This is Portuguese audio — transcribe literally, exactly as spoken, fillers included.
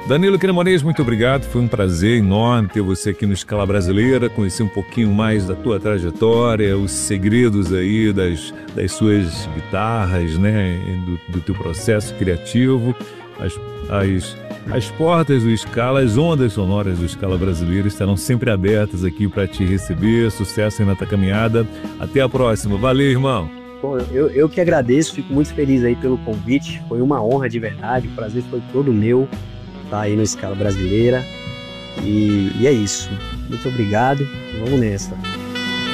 Danilo Cremonês, muito obrigado, foi um prazer enorme ter você aqui no Escala Brasileira, conhecer um pouquinho mais da tua trajetória, os segredos aí das, das suas guitarras, né, do, do teu processo criativo, as, as, as portas do Escala, as ondas sonoras do Escala Brasileira estarão sempre abertas aqui para te receber, sucesso aí na tua caminhada, até a próxima, valeu, irmão! Bom, eu, eu que agradeço, fico muito feliz aí pelo convite, foi uma honra de verdade, o prazer foi todo meu estar aí no Escala Brasileira, e, e é isso, muito obrigado, vamos nessa.